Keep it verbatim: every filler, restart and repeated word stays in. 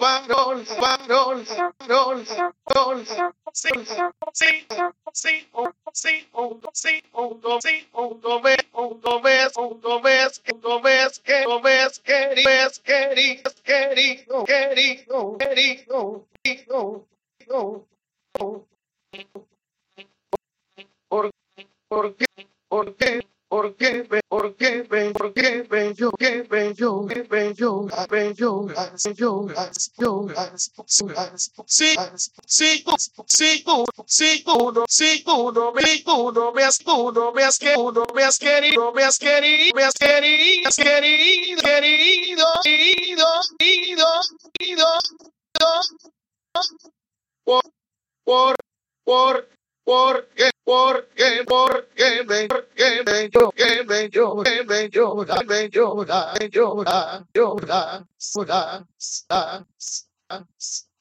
varón, varón, varón, varón, sí, sí, sí, un, sí, un, sí, un, do, sí, un, do, mes, un, do, mes, un, do, mes, un, do, mes, que, do, mes, querido, querido, querido, querido, querido, querido, querido, por, por qué, por qué, por qué, ve- por qué, ve- por qué, ven yo, qué ven yo, qué ven yo, ven yo, ven yo, yo, sí, sí, sí, sí, uno, sí, uno, me, uno, me has, uno, me has, que, uno, me has querido, me has querido, me has querido, has querido, querido, querido, querido, querido, por, por, por, porque, porque, porque me, porque me yo, que me yo, que me llora, me llora, me llora, llora, llora, llora,